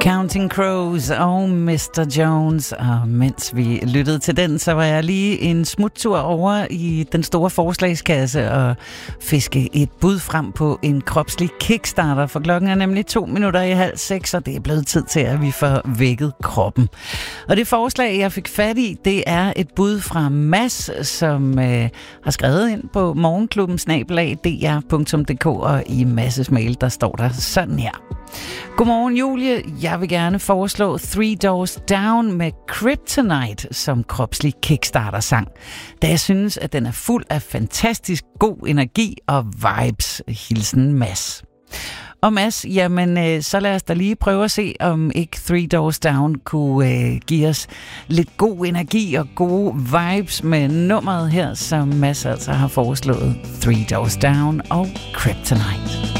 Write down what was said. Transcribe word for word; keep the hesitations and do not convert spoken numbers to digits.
Counting Crows og mister Jones. Og mens vi lyttede til den, så var jeg lige en smuttur over i den store forslagskasse og fiske et bud frem på en kropslig kickstarter. For klokken er nemlig to minutter i halv seks, og det er blevet tid til, at vi får vækket kroppen. Og det forslag, jeg fik fat i, det er et bud fra Mads, som øh, har skrevet ind på morgenklubben snabel-a d r punktum d k, og i Masses mail, der står der sådan her. Godmorgen, Julie. Jeg vil gerne foreslå Three Doors Down med Kryptonite som kropslig kickstarter-sang, da jeg synes, at den er fuld af fantastisk god energi og vibes. Hilsen Mads. Og Mads, jamen, så lad os da lige prøve at se, om ikke Three Doors Down kunne øh, give os lidt god energi og gode vibes med nummeret her, som Mads altså har foreslået. Three Doors Down og Kryptonite.